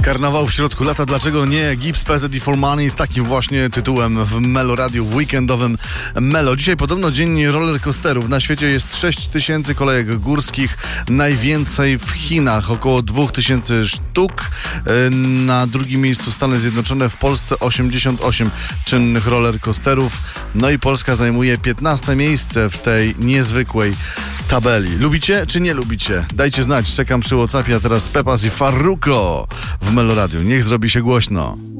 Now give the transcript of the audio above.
Karnawał w środku lata, dlaczego nie? Gibbs, PZ i For Money z takim właśnie tytułem w Melo Radio, w weekendowym Melo. Dzisiaj podobno dzień rollercoasterów. Na świecie jest 6000 kolejek górskich, najwięcej w Chinach, około 2000 sztuk. Na drugim miejscu Stany Zjednoczone, w Polsce 88 czynnych rollercoasterów. No i Polska zajmuje 15 miejsce w tej niezwykłej tabeli. Lubicie czy nie lubicie? Dajcie znać, czekam przy WhatsAppie, a teraz Pepas i Farruko w Melo Radio. Niech zrobi się głośno.